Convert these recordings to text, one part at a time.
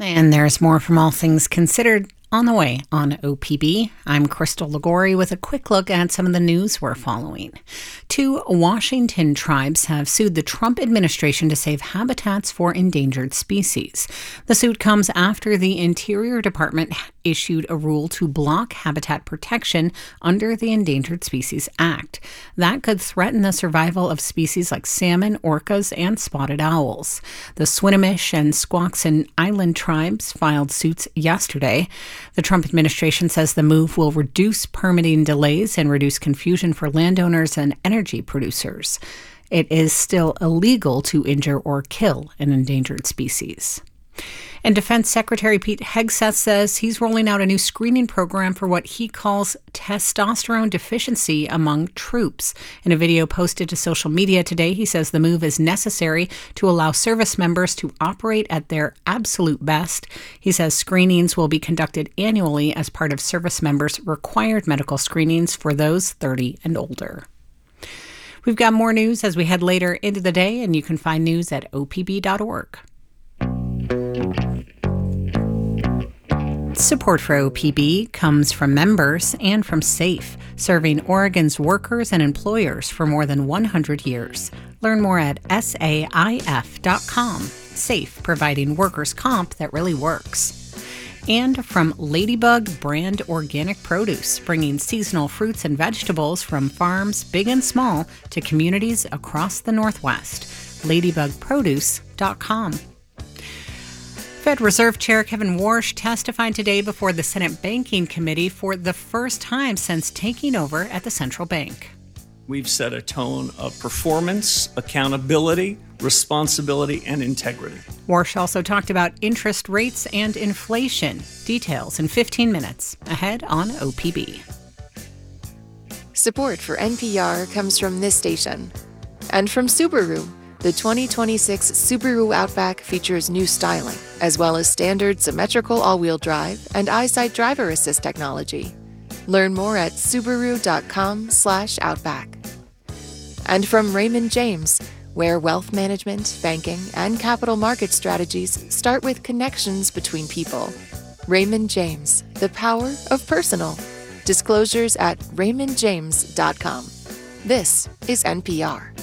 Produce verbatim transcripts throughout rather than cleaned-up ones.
And there's more from All Things Considered on the way on O P B. I'm Crystal Ligori with a quick look at some of the news we're following. Two Washington tribes have sued the Trump administration to save habitats for endangered species. The suit comes after the Interior Department issued a rule to block habitat protection under the Endangered Species Act. That could threaten the survival of species like salmon, orcas, and spotted owls. The Swinomish and Squaxin Island tribes filed suits yesterday. The Trump administration says the move will reduce permitting delays and reduce confusion for landowners and energy producers. It is still illegal to injure or kill an endangered species. And Defense Secretary Pete Hegseth says he's rolling out a new screening program for what he calls testosterone deficiency among troops. In a video posted to social media today, he says the move is necessary to allow service members to operate at their absolute best. He says screenings will be conducted annually as part of service members' required medical screenings for those thirty and older. We've got more news as we head later into the day, and you can find news at O P B dot org. Support for O P B comes from members and from SAFE, serving Oregon's workers and employers for more than one hundred years. Learn more at S A I F dot com. SAFE, providing workers' comp that really works. And from Ladybug Brand Organic Produce, bringing seasonal fruits and vegetables from farms big and small to communities across the Northwest. ladybug produce dot com. Fed Reserve Chair Kevin Warsh testified today before the Senate Banking Committee for the first time since taking over at the central bank. We've set a tone of performance, accountability, responsibility, and integrity. Warsh also talked about interest rates and inflation. Details in fifteen minutes, ahead on O P B. Support for N P R comes from this station and from Subaru. The twenty twenty-six Subaru Outback features new styling, as well as standard symmetrical all-wheel drive and EyeSight driver assist technology. Learn more at subaru dot com slash outback. And from Raymond James, where wealth management, banking, and capital market strategies start with connections between people. Raymond James, the power of personal. Disclosures at raymond james dot com. This is N P R.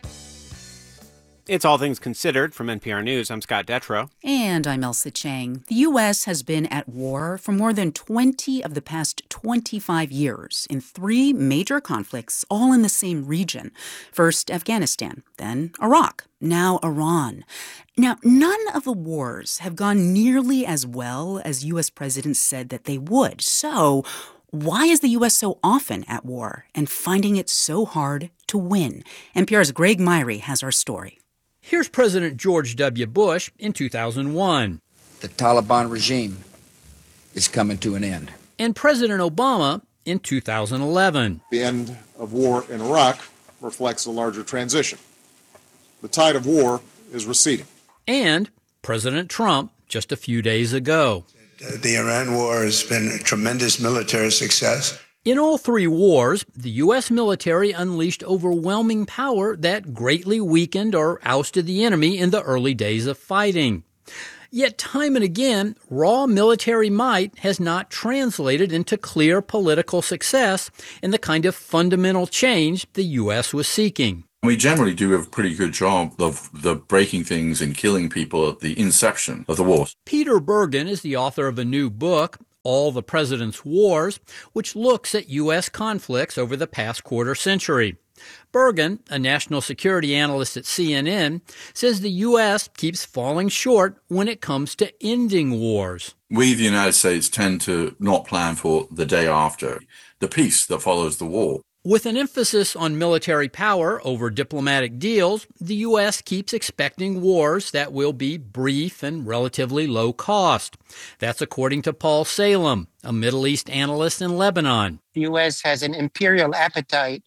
It's All Things Considered from N P R News. I'm Scott Detrow. And I'm Elsa Chang. The U S has been at war for more than twenty of the past twenty-five years in three major conflicts, all in the same region. First, Afghanistan, then Iraq, now Iran. Now, none of the wars have gone nearly as well as U S presidents said that they would. So, why is the U S so often at war and finding it so hard to win? N P R's Greg Myrie has our story. Here's President George W. Bush in two thousand one. The Taliban regime is coming to an end. And President Obama in two thousand eleven. The end of war in Iraq reflects a larger transition. The tide of war is receding. And President Trump just a few days ago. The Iran war has been a tremendous military success. In all three wars, the U S military unleashed overwhelming power that greatly weakened or ousted the enemy in the early days of fighting. Yet time and again, raw military might has not translated into clear political success and the kind of fundamental change the U S was seeking. We generally do a pretty good job of the breaking things and killing people at the inception of the wars. Peter Bergen is the author of a new book, All the President's Wars, which looks at U S conflicts over the past quarter century. Bergen, a national security analyst at C N N, says the U S keeps falling short when it comes to ending wars. We, the United States, tend to not plan for the day after, the peace that follows the war. With an emphasis on military power over diplomatic deals, the U S keeps expecting wars that will be brief and relatively low cost. That's according to Paul Salem, a Middle East analyst in Lebanon. The U S has an imperial appetite,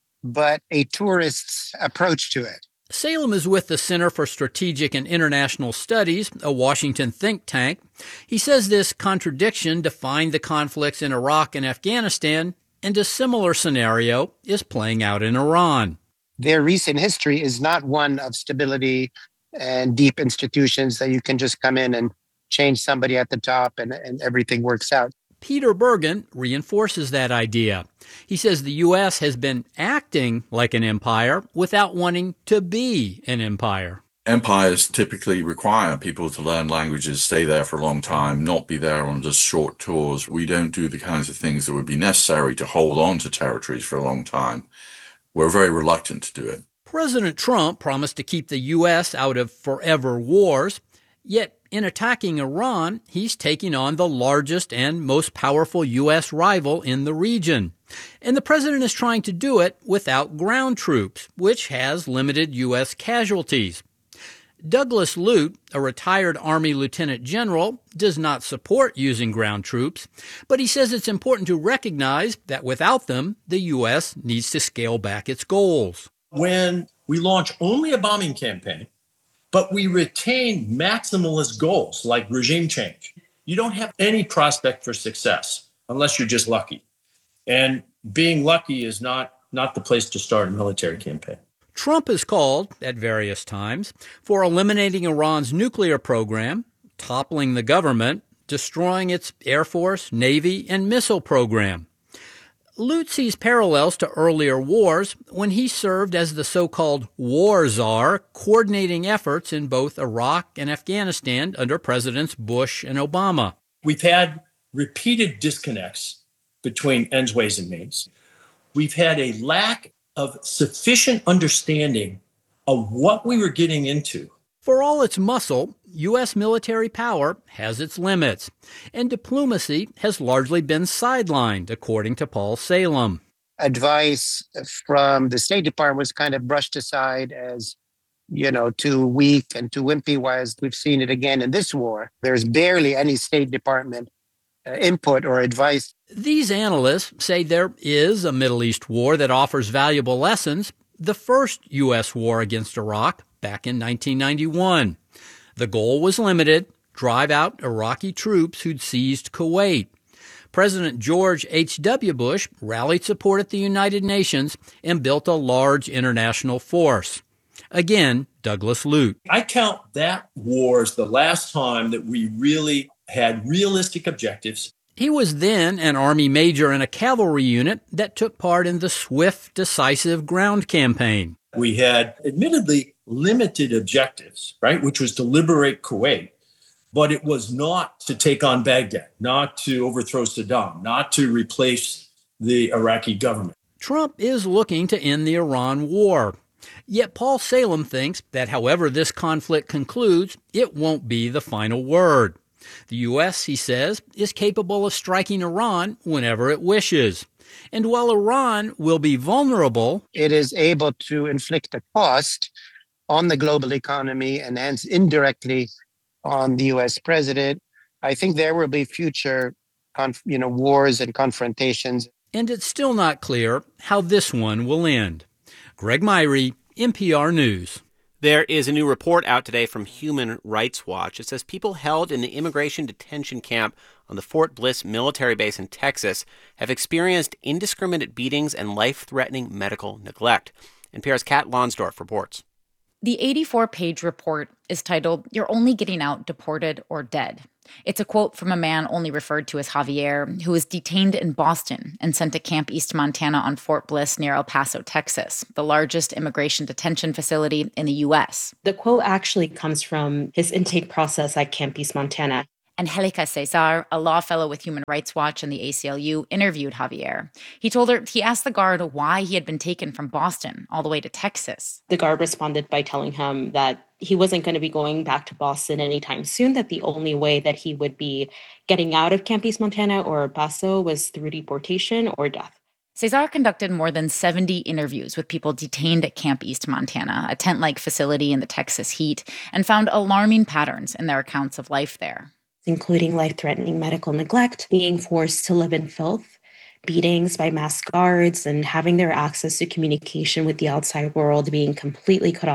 but a tourist's approach to it. Salem is with the Center for Strategic and International Studies, a Washington think tank. He says this contradiction defined the conflicts in Iraq and Afghanistan, and a similar scenario is playing out in Iran. Their recent history is not one of stability and deep institutions that you can just come in and change somebody at the top and, and everything works out. Peter Bergen reinforces that idea. He says the U S has been acting like an empire without wanting to be an empire. Empires typically require people to learn languages, stay there for a long time, not be there on just short tours. We don't do the kinds of things that would be necessary to hold on to territories for a long time. We're very reluctant to do it. President Trump promised to keep the U S out of forever wars, yet in attacking Iran, he's taking on the largest and most powerful U S rival in the region. And the president is trying to do it without ground troops, which has limited U S casualties. Douglas Lute, a retired Army lieutenant general, does not support using ground troops, but he says it's important to recognize that without them, the U S needs to scale back its goals. When we launch only a bombing campaign, but we retain maximalist goals like regime change, you don't have any prospect for success unless you're just lucky. And being lucky is not, not the place to start a military campaign. Trump has called, at various times, for eliminating Iran's nuclear program, toppling the government, destroying its Air Force, Navy, and missile program. Lute sees parallels to earlier wars when he served as the so-called war czar, coordinating efforts in both Iraq and Afghanistan under Presidents Bush and Obama. We've had repeated disconnects between ends, ways, and means. We've had a lack of sufficient understanding of what we were getting into. For all its muscle, U S military power has its limits, and diplomacy has largely been sidelined, according to Paul Salem. Advice from the State Department was kind of brushed aside as, you know, too weak and too wimpy, whereas we've seen it again in this war. There's barely any State Department uh, input or advice. These analysts say there is a Middle East war that offers valuable lessons, the first U S war against Iraq back in nineteen ninety-one. The goal was limited, drive out Iraqi troops who'd seized Kuwait. President George H W. Bush rallied support at the United Nations and built a large international force. Again, Douglas Lute. I count that war as the last time that we really had realistic objectives. He was then an Army major in a cavalry unit that took part in the swift, decisive ground campaign. We had admittedly limited objectives, right, which was to liberate Kuwait, but it was not to take on Baghdad, not to overthrow Saddam, not to replace the Iraqi government. Trump is looking to end the Iran war. Yet Paul Salem thinks that however this conflict concludes, it won't be the final word. The U S, he says, is capable of striking Iran whenever it wishes. And while Iran will be vulnerable, it is able to inflict a cost on the global economy and hence indirectly on the U S president. I think there will be future conf- you know, wars and confrontations. And it's still not clear how this one will end. Greg Myrie, N P R News. There is a new report out today from Human Rights Watch. It says people held in the immigration detention camp on the Fort Bliss military base in Texas have experienced indiscriminate beatings and life-threatening medical neglect. N P R's Kat Lonsdorf reports. The eighty-four page report is titled, "You're Only Getting Out Deported or Dead." It's a quote from a man only referred to as Javier, who was detained in Boston and sent to Camp East Montana on Fort Bliss near El Paso, Texas, the largest immigration detention facility in the U S. The quote actually comes from his intake process at Camp East Montana. Angelica Cesar, a law fellow with Human Rights Watch and the A C L U, interviewed Javier. He told her he asked the guard why he had been taken from Boston all the way to Texas. The guard responded by telling him that he wasn't going to be going back to Boston anytime soon, that the only way that he would be getting out of Camp East Montana or El Paso was through deportation or death. Cesar conducted more than seventy interviews with people detained at Camp East Montana, a tent-like facility in the Texas heat, and found alarming patterns in their accounts of life there, including life-threatening medical neglect, being forced to live in filth, beatings by masked guards, and having their access to communication with the outside world being completely cut off.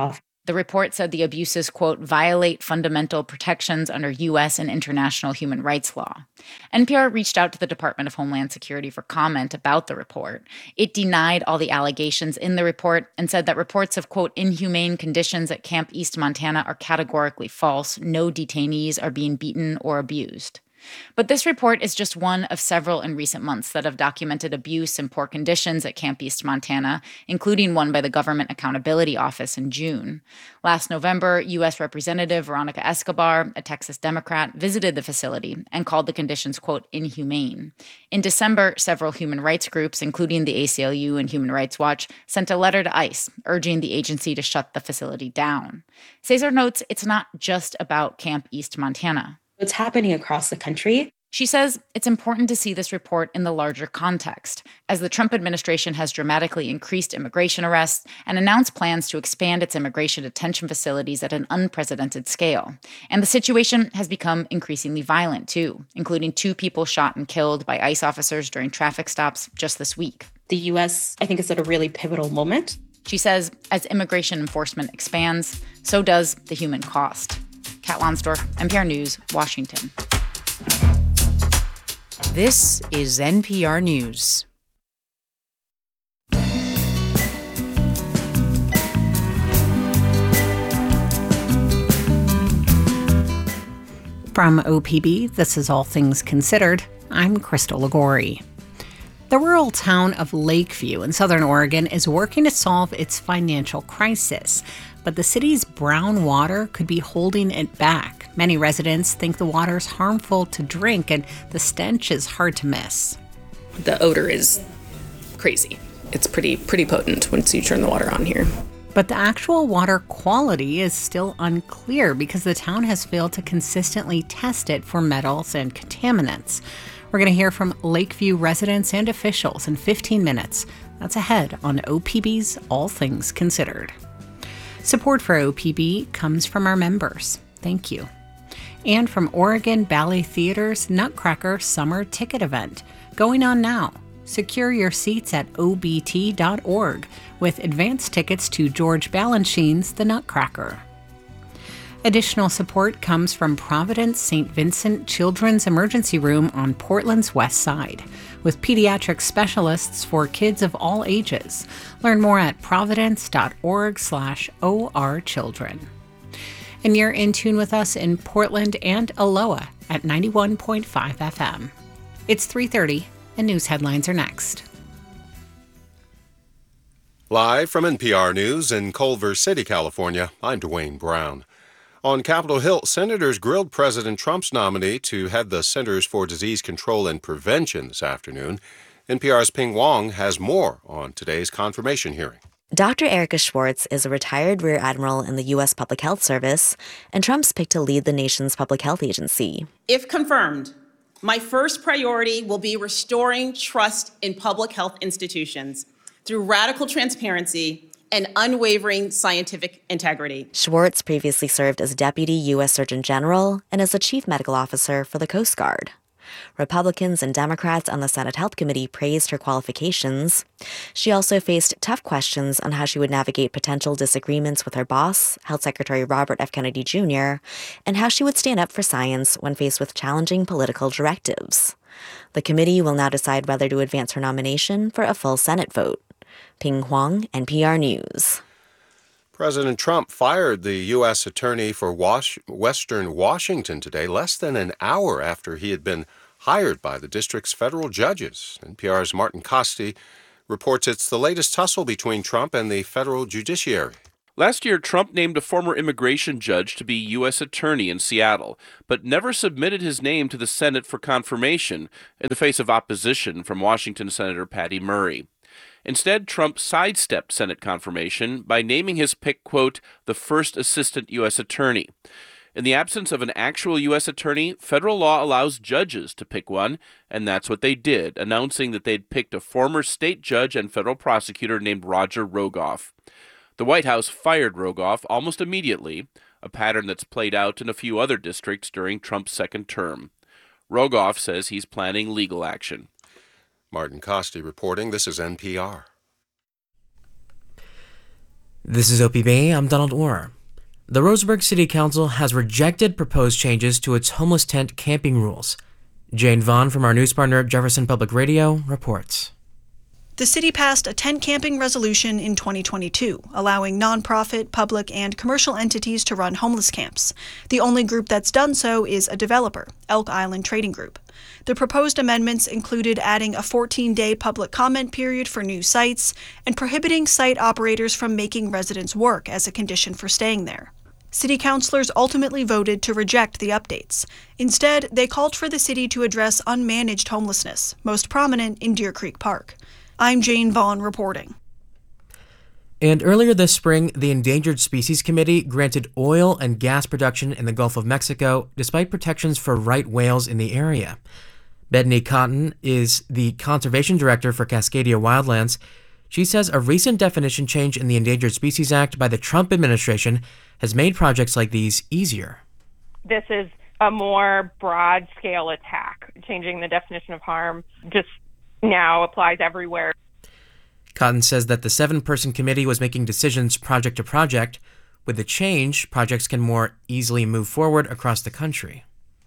The report said the abuses, quote, violate fundamental protections under U S and international human rights law. N P R reached out to the Department of Homeland Security for comment about the report. It denied all the allegations in the report and said that reports of, quote, inhumane conditions at Camp East Montana are categorically false. No detainees are being beaten or abused. But this report is just one of several in recent months that have documented abuse and poor conditions at Camp East Montana, including one by the Government Accountability Office in June. Last November, U S Representative Veronica Escobar, a Texas Democrat, visited the facility and called the conditions, quote, inhumane. In December, several human rights groups, including the A C L U and Human Rights Watch, sent a letter to ICE urging the agency to shut the facility down. Cesar notes it's not just about Camp East Montana. It's happening across the country. She says it's important to see this report in the larger context, as the Trump administration has dramatically increased immigration arrests and announced plans to expand its immigration detention facilities at an unprecedented scale. And the situation has become increasingly violent, too, including two people shot and killed by ICE officers during traffic stops just this week. The U S, I think, is at a really pivotal moment. She says as immigration enforcement expands, so does the human cost. Kat Lonsdorf, N P R News, Washington. This is N P R News. From O P B, this is All Things Considered. I'm Crystal Lagori. The rural town of Lakeview in southern Oregon is working to solve its financial crisis, but the city's brown water could be holding it back. Many residents think the water is harmful to drink and the stench is hard to miss. The odor is crazy. It's pretty pretty potent once you turn the water on here. But the actual water quality is still unclear because the town has failed to consistently test it for metals and contaminants. We're going to hear from Lakeview residents and officials in fifteen minutes. That's ahead on O P B's All Things Considered. Support for O P B comes from our members. Thank you. And from Oregon Ballet Theater's Nutcracker Summer Ticket Event, going on now. Secure your seats at O B T dot org with advance tickets to George Balanchine's The Nutcracker. Additional support comes from Providence Saint Vincent Children's Emergency Room on Portland's west side, with pediatric specialists for kids of all ages. Learn more at providence dot org slash O R children. And you're in tune with us in Portland and Aloha at ninety-one point five F M. It's three thirty, and news headlines are next. Live from N P R News in Culver City, California, I'm Dwayne Brown. On Capitol Hill, senators grilled President Trump's nominee to head the Centers for Disease Control and Prevention this afternoon. N P R's Ping Wong has more on today's confirmation hearing. Doctor Erica Schwartz is a retired Rear Admiral in the U S Public Health Service, and Trump's picked to lead the nation's public health agency. If confirmed, my first priority will be restoring trust in public health institutions through radical transparency and unwavering scientific integrity. Schwartz previously served as Deputy U S Surgeon General and as the Chief Medical Officer for the Coast Guard. Republicans and Democrats on the Senate Health Committee praised her qualifications. She also faced tough questions on how she would navigate potential disagreements with her boss, Health Secretary Robert F. Kennedy Junior, and how she would stand up for science when faced with challenging political directives. The committee will now decide whether to advance her nomination for a full Senate vote. Ping Huang, N P R News. President Trump fired the U S Attorney for Was- Western Washington today, less than an hour after he had been hired by the district's federal judges. N P R's Martin Costi reports it's the latest tussle between Trump and the federal judiciary. Last year, Trump named a former immigration judge to be U S attorney in Seattle, but never submitted his name to the Senate for confirmation in the face of opposition from Washington Senator Patty Murray. Instead, Trump sidestepped Senate confirmation by naming his pick, quote, the first assistant U S attorney. In the absence of an actual U S attorney, federal law allows judges to pick one, and that's what they did, announcing that they'd picked a former state judge and federal prosecutor named Roger Rogoff. The White House fired Rogoff almost immediately, a pattern that's played out in a few other districts during Trump's second term. Rogoff says he's planning legal action. Martin Costi reporting. This is N P R. This is O P B. I'm Donald Orr. The Roseburg City Council has rejected proposed changes to its homeless tent camping rules. Jane Vaughn from our news partner Jefferson Public Radio reports. The city passed a tent camping resolution in twenty twenty-two, allowing nonprofit, public, and commercial entities to run homeless camps. The only group that's done so is a developer, Elk Island Trading Group. The proposed amendments included adding a fourteen-day public comment period for new sites and prohibiting site operators from making residents work as a condition for staying there. City councilors ultimately voted to reject the updates. Instead, they called for the city to address unmanaged homelessness, most prominent in Deer Creek Park. I'm Jane Vaughn reporting. And earlier this spring, the Endangered Species Committee granted oil and gas production in the Gulf of Mexico despite protections for right whales in the area. Bethany Cotton is the conservation director for Cascadia Wildlands. She says a recent definition change in the Endangered Species Act by the Trump administration has made projects like these easier. This is a more broad-scale attack. Changing the definition of harm just now applies everywhere. Cotton says that the seven-person committee was making decisions project to project. With the change, projects can more easily move forward across the country.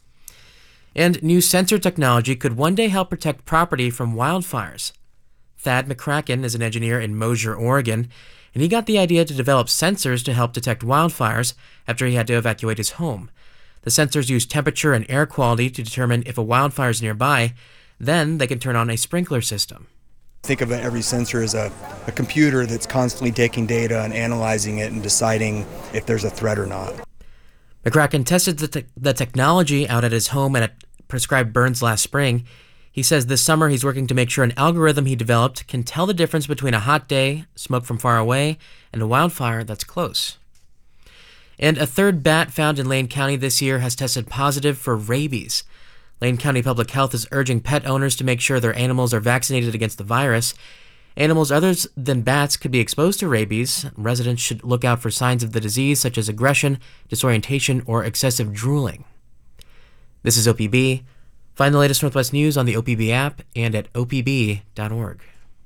And new sensor technology could one day help protect property from wildfires. Thad McCracken is an engineer in Mosier, Oregon, and he got the idea to develop sensors to help detect wildfires after he had to evacuate his home. The sensors use temperature and air quality to determine if a wildfire is nearby. Then they can turn on a sprinkler system. Think of every sensor as a, a computer that's constantly taking data and analyzing it and deciding if there's a threat or not. McCracken tested the, te- the technology out at his home and at prescribed burns last spring. He says this summer he's working to make sure an algorithm he developed can tell the difference between a hot day, smoke from far away, and a wildfire that's close. And a third bat found in Lane County this year has tested positive for rabies. Lane County Public Health is urging pet owners to make sure their animals are vaccinated against the virus. Animals other than bats could be exposed to rabies. Residents should look out for signs of the disease such as aggression, disorientation, or excessive drooling. This is O P B. Find the latest Northwest news on the O P B app and at O P B dot org.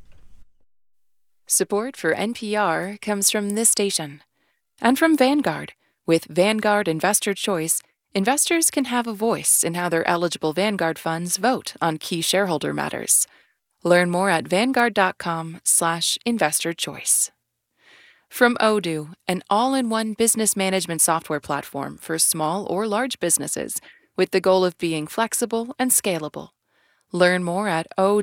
Support for N P R comes from this station and from Vanguard. With Vanguard Investor Choice, investors can have a voice in how their eligible Vanguard funds vote on key shareholder matters. Learn more at vanguard.com slash investor choice. From Odoo, an all-in-one business management software platform for small or large businesses with the goal of being flexible and scalable. Learn more at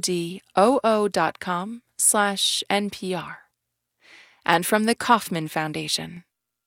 odoo.com slash NPR. And from the Kauffman Foundation.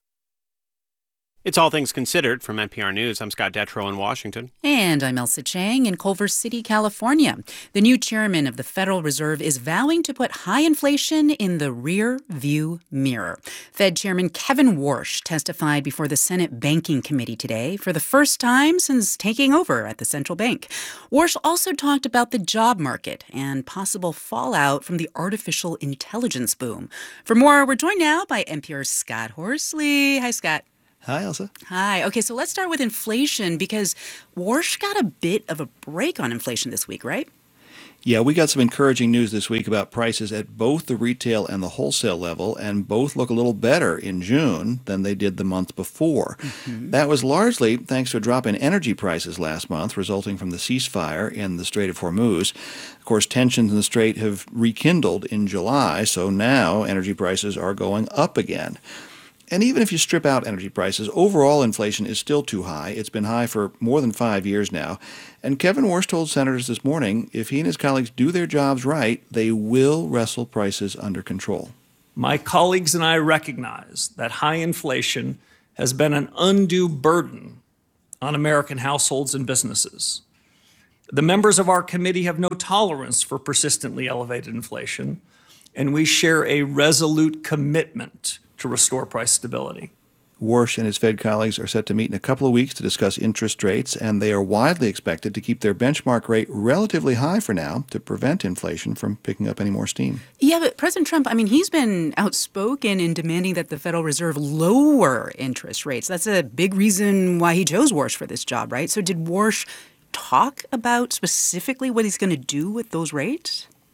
It's All Things Considered from N P R News. I'm Scott Detrow in Washington. And I'm Elsa Chang in Culver City, California. The new chairman of the Federal Reserve is vowing to put high inflation in the rear view mirror. Fed Chairman Kevin Warsh testified before the Senate Banking Committee today for the first time since taking over at the central bank. Warsh also talked about the job market and possible fallout from the artificial intelligence boom. For more, we're joined now by N P R's Scott Horsley. Hi, Scott. Hi, Elsa. Hi. Okay, so let's start with inflation because Warsh got a bit of a break on inflation this week, right? Yeah, we got some encouraging news this week about prices at both the retail and the wholesale level, and both look a little better in June than they did the month before. Mm-hmm. That was largely thanks to a drop in energy prices last month, resulting from the ceasefire in the Strait of Hormuz. Of course, tensions in the Strait have rekindled in July, so now energy prices are going up again. And even if you strip out energy prices, overall inflation is still too high. It's been high for more than five years now. And Kevin Warsh told senators this morning if he and his colleagues do their jobs right, they will wrestle prices under control. My colleagues and I recognize that high inflation has been an undue burden on American households and businesses. The members of our committee have no tolerance for persistently elevated inflation, and we share a resolute commitment to restore price stability. Warsh and his Fed colleagues are set to meet in a couple of weeks to discuss interest rates, and they are widely expected to keep their benchmark rate relatively high for now to prevent inflation from picking up any more steam. Yeah, but President Trump, I mean, he's been outspoken in demanding that the Federal Reserve lower interest rates. That's a big reason why he chose Warsh for this job, right? So did Warsh talk about specifically what he's going to do with those rates?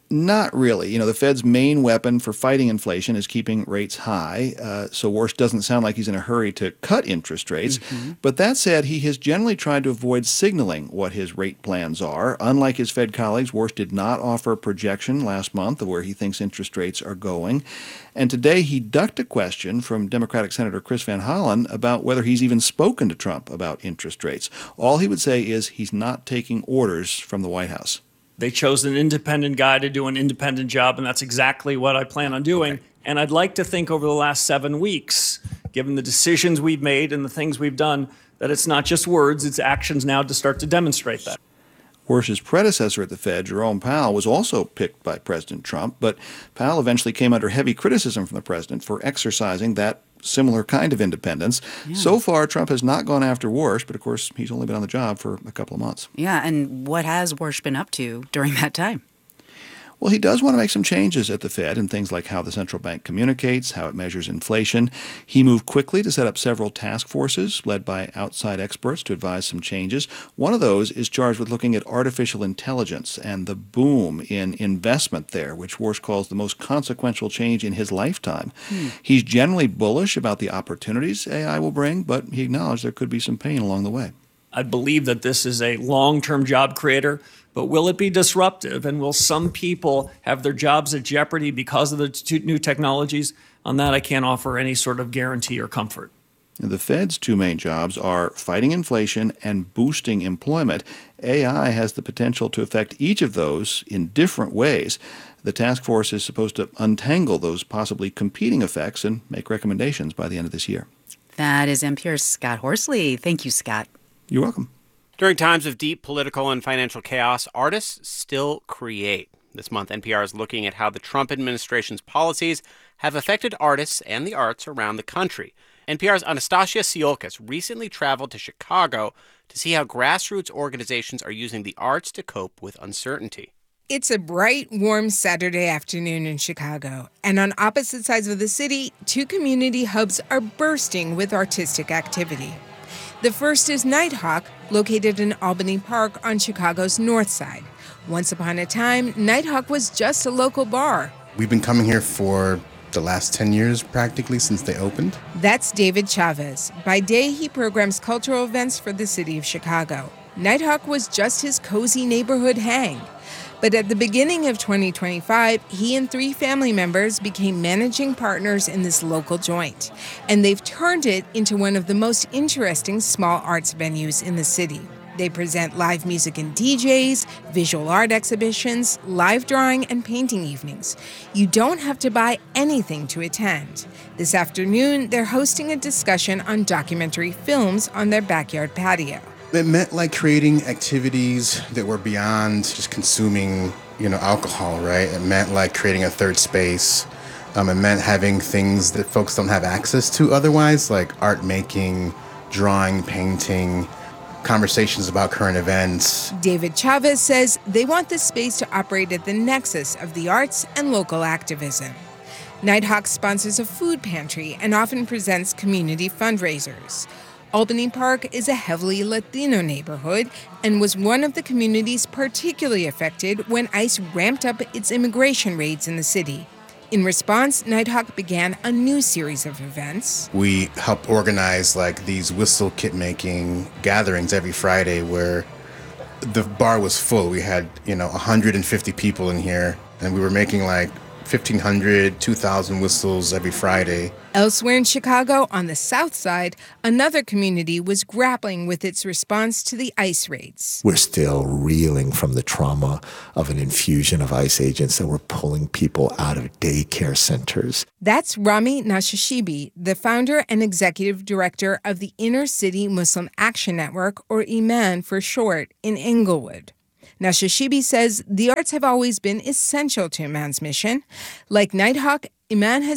Not really. You know, the Fed's main weapon for fighting inflation is keeping rates high. Uh, so Warsh doesn't sound like he's in a hurry to cut interest rates. Mm-hmm. But that said, he has generally tried to avoid signaling what his rate plans are. Unlike his Fed colleagues, Warsh did not offer a projection last month of where he thinks interest rates are going. And today he ducked a question from Democratic Senator Chris Van Hollen about whether he's even spoken to Trump about interest rates. All he would say is he's not taking orders from the White House. They chose an independent guy to do an independent job, and that's exactly what I plan on doing. Okay. And I'd like to think over the last seven weeks, given the decisions we've made and the things we've done, that it's not just words, it's actions now to start to demonstrate that. Warsh's predecessor at the Fed, Jerome Powell, was also picked by President Trump, but Powell eventually came under heavy criticism from the president for exercising that similar kind of independence. Yeah. So far, Trump has not gone after Warsh, but of course, he's only been on the job for a couple of months. Yeah, and what has Warsh been up to during that time? Well, he does want to make some changes at the Fed in things like how the central bank communicates, how it measures inflation. He moved quickly to set up several task forces led by outside experts to advise some changes. One of those is charged with looking at artificial intelligence and the boom in investment there, which Warsh calls the most consequential change in his lifetime. Hmm. He's generally bullish about the opportunities A I will bring, but he acknowledged there could be some pain along the way. I believe that this is a long-term job creator, but will it be disruptive? And will some people have their jobs at jeopardy because of the t- new technologies? On that, I can't offer any sort of guarantee or comfort. The Fed's two main jobs are fighting inflation and boosting employment. A I has the potential to affect each of those in different ways. The task force is supposed to untangle those possibly competing effects and make recommendations by the end of this year. That is N P R's Scott Horsley. Thank you, Scott. You're welcome. During times of deep political and financial chaos, artists still create. This month, N P R is looking at how the Trump administration's policies have affected artists and the arts around the country. N P R's Anastasia Tsiolkas recently traveled to Chicago to see how grassroots organizations are using the arts to cope with uncertainty. It's a bright, warm Saturday afternoon in Chicago, and on opposite sides of the city, two community hubs are bursting with artistic activity. The first is Nighthawk, located in Albany Park on Chicago's north side. Once upon a time, Nighthawk was just a local bar. We've been coming here for the last ten years, practically, since they opened. That's David Chavez. By day, he programs cultural events for the city of Chicago. Nighthawk was just his cozy neighborhood hang. But at the beginning of twenty twenty-five, he and three family members became managing partners in this local joint. And they've turned it into one of the most interesting small arts venues in the city. They present live music and D Js, visual art exhibitions, live drawing, and painting evenings. You don't have to buy anything to attend. This afternoon, they're hosting a discussion on documentary films on their backyard patio. It meant like creating activities that were beyond just consuming, you know, alcohol, right? It meant like creating a third space. Um, it meant having things that folks don't have access to otherwise, like art making, drawing, painting, conversations about current events. David Chavez says they want this space to operate at the nexus of the arts and local activism. Nighthawk sponsors a food pantry and often presents community fundraisers. Albany Park is a heavily Latino neighborhood and was one of the communities particularly affected when ICE ramped up its immigration raids in the city. In response, Nighthawk began a new series of events. We helped organize like these whistle kit making gatherings every Friday where the bar was full. We had, you know, one hundred fifty people in here, and we were making like fifteen hundred, two thousand whistles every Friday. Elsewhere in Chicago, on the south side, another community was grappling with its response to the ICE raids. We're still reeling from the trauma of an infusion of ICE agents that were pulling people out of daycare centers. That's Rami Nashashibi, the founder and executive director of the Inner City Muslim Action Network, or IMAN for short, in Englewood. Nashashibi says the arts have always been essential to Iman's mission. Like Nighthawk, Iman has used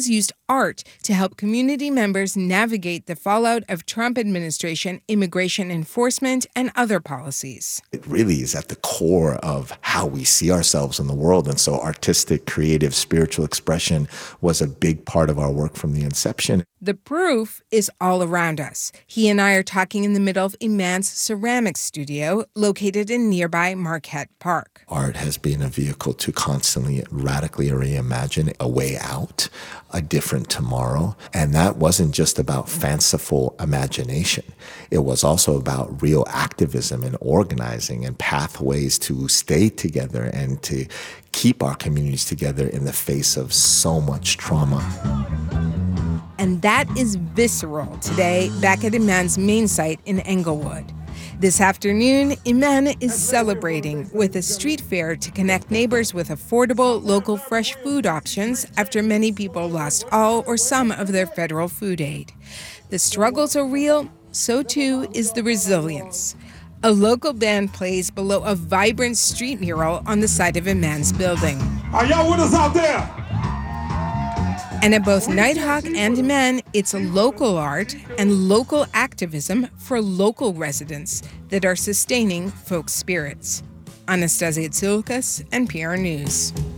art to help community members navigate the fallout of Trump administration immigration enforcement and other policies. It really is at the core of how we see ourselves in the world. And so artistic, creative, spiritual expression was a big part of our work from the inception. The proof is all around us. He and I are talking in the middle of Iman's ceramics studio located in nearby Marquette Park. Art has been a vehicle to constantly radically reimagine a way out, a different tomorrow. And that wasn't just about fanciful imagination. It was also about real activism and organizing and pathways to stay together and to keep our communities together in the face of so much trauma. And that is visceral today back at Iman's main site in Englewood. This afternoon, Iman is celebrating with a street fair to connect neighbors with affordable local fresh food options after many people lost all or some of their federal food aid. The struggles are real, so too is the resilience. A local band plays below a vibrant street mural on the side of Iman's building. Are y'all with us out there? And at both Nighthawk and Iman, it's local art and local activism for local residents that are sustaining folks' spirits. Anastasia Tsilkas, N P R News.